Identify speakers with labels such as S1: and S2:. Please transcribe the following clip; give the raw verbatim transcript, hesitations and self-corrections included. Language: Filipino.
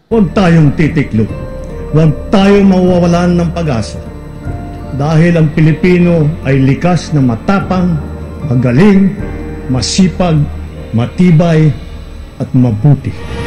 S1: Huwag tayong titiklop. Huwag tayong mawawalan ng pag-asa. Dahil ang Pilipino ay likas na matapang, magaling, masipag, matibay, at mabuti.